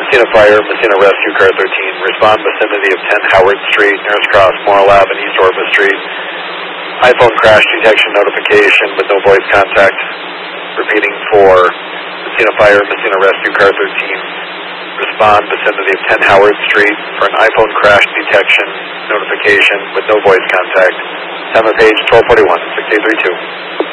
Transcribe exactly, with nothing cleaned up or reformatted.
Messina Fire, Messina Rescue Car thirteen. Respond vicinity of ten Howard Street, nearest cross Morrill Ave and East Orba Street. iPhone crash detection notification with no voice contact. Repeating for Messina Fire, Messina Rescue Car thirteen. Respond vicinity of ten Howard Street for an iPhone crash detection notification with no voice contact. Time of page twelve forty-one, six eight three two.